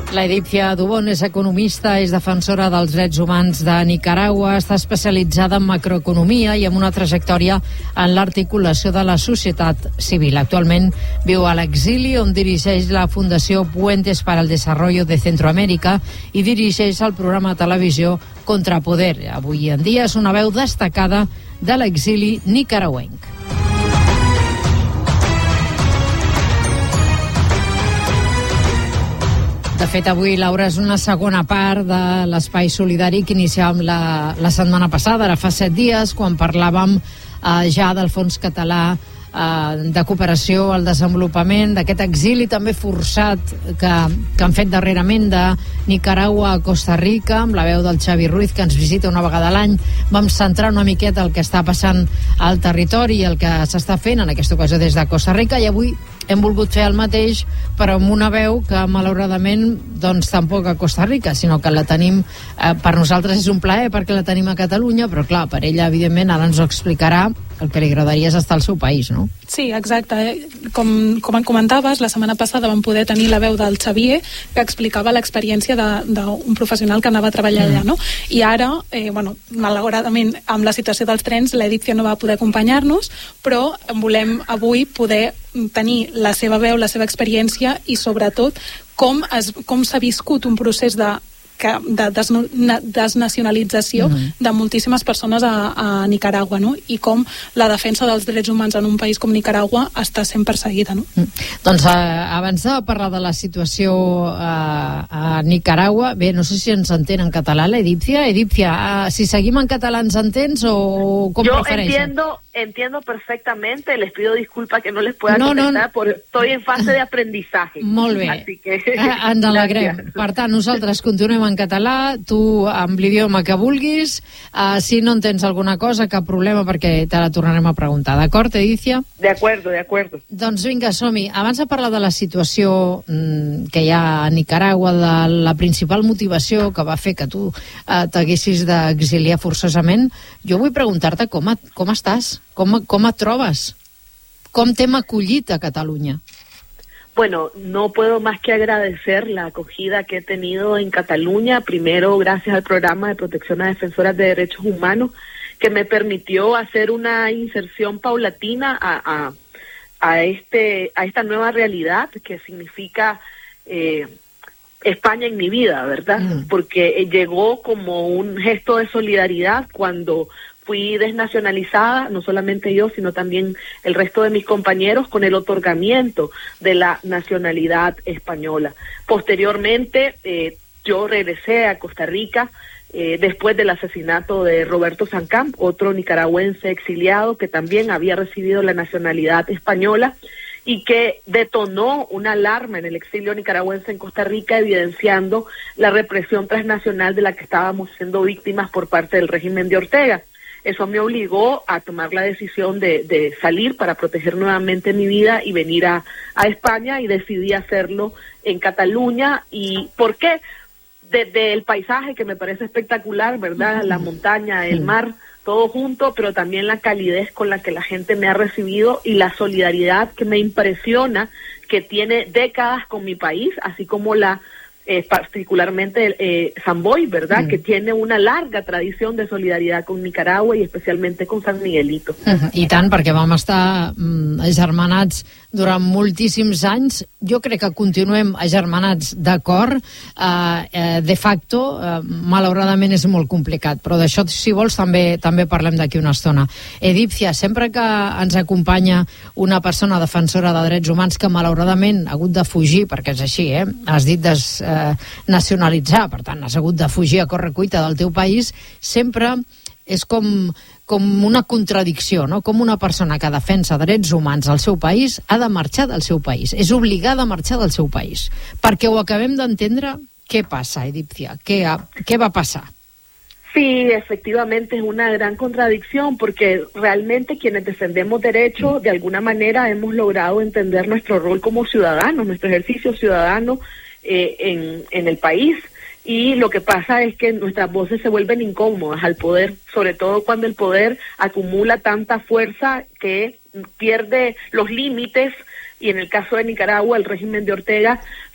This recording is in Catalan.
La Edípcia Dubón és economista, és defensora dels drets humans de Nicaragua, està especialitzada en macroeconomia i amb una trajectòria en l'articulació de la societat civil. Actualment viu a l'exili, on dirigeix la Fundació Puentes para el Desarrollo de Centroamérica i dirigeix el programa de televisió Contrapoder. Avui en dia és una veu destacada de l'exili nicaragüenc. De fet, avui, Laura, és una segona part de l'Espai Solidari que iniciàvem la setmana passada, ara fa 7 dies, quan parlàvem ja del Fons Català de Cooperació al Desenvolupament, d'aquest exili també forçat que han fet darrerament de Nicaragua a Costa Rica, amb la veu del Xavi Ruiz, que ens visita una vegada a l'any. Vam centrar una miqueta el que està passant al territori i el que s'està fent, en aquesta ocasió des de Costa Rica, i avui hem volgut fer el mateix, però amb una veu que malauradament doncs tampoc a Costa Rica, sinó que la tenim, per nosaltres és un plaer perquè la tenim a Catalunya, però clar, per ella evidentment ara ens ho explicarà. El que li agradaria és estar al seu país, no? Sí, exacte. Com en comentaves, la setmana passada vam poder tenir la veu del Xavier, que explicava l'experiència d'un professional que anava a treballar allà, no? I ara, malauradament, amb la situació dels trens, l'Edípcia no va poder acompanyar-nos, però volem avui poder tenir la seva veu, la seva experiència i, sobretot, com s'ha viscut un procés de desnacionalització de moltíssimes persones a Nicaragua, no? I com la defensa dels drets humans en un país com Nicaragua està sent perseguida, no? Doncs abans de parlar de la situació a Nicaragua, bé, no sé si ens entén en català l'Edípcia. Edípcia, si seguim en català ens entens o com prefereixen? Yo entiendo perfectamente, les pido disculpas que no les pueda contestar, porque estoy en fase de aprendizaje. Molt bé, así que ens alegrem. Per tant, nosaltres continuem en català, tu amb l'idioma que vulguis. Si no entens alguna cosa, cap problema, perquè te la tornarem a preguntar. D'acord, Edípcia? De acuerdo. Doncs vinga, som-hi. Abans de parlar de la situació que hi ha a Nicaragua, de la principal motivació que va fer que tu t'haguessis d'exiliar forçosament, jo vull preguntar-te com estàs? Com et trobes? Com t'hem acollit a Catalunya? Bueno, no puedo más que agradecer la acogida que he tenido en Cataluña, primero gracias al programa de protección a defensoras de derechos humanos, que me permitió hacer una inserción paulatina a esta nueva realidad que significa España en mi vida, ¿verdad? Porque llegó como un gesto de solidaridad cuando fui desnacionalizada, no solamente yo, sino también el resto de mis compañeros, con el otorgamiento de la nacionalidad española. Posteriormente, yo regresé a Costa Rica después del asesinato de Roberto Sancamp, otro nicaragüense exiliado que también había recibido la nacionalidad española y que detonó una alarma en el exilio nicaragüense en Costa Rica, evidenciando la represión transnacional de la que estábamos siendo víctimas por parte del régimen de Ortega. Eso me obligó a tomar la decisión de salir para proteger nuevamente mi vida y venir a España, y decidí hacerlo en Cataluña. ¿Y por qué? Desde el paisaje, que me parece espectacular, ¿verdad? La montaña, el mar, todo junto, pero también la calidez con la que la gente me ha recibido y la solidaridad que me impresiona, que tiene décadas con mi país, así como particularmente Samboy, ¿verdad? Que tiene una larga tradición de solidaridad con Nicaragua y especialmente con San Miguelito. I tant, perquè vam estar agermanats durant moltíssims anys. Jo crec que continuem agermanats d'acord. De facto, malauradament és molt complicat, però d'això, si vols, també parlem d'aquí una estona. Edípcia, sempre que ens acompanya una persona defensora de drets humans que malauradament ha hagut de fugir, perquè és així, has dit nacionalitzar, per tant, has hagut de fugir a correcuita del teu país, sempre és com una contradicció, no? Com una persona que defensa drets humans al seu país ha de marxar del seu país, és obligada a marxar del seu país, perquè ho acabem d'entendre. Què passa, Edípcia? ¿Qué va a pasar? Sí, efectivamente es una gran contradicción, porque realmente quienes defendemos derechos, de alguna manera hemos logrado entender nuestro rol como ciudadanos, nuestro ejercicio ciudadano en el país, y lo que pasa es que nuestras voces se vuelven incómodas al poder, sobre todo cuando el poder acumula tanta fuerza que pierde los límites, y en el caso de Nicaragua el régimen de Ortega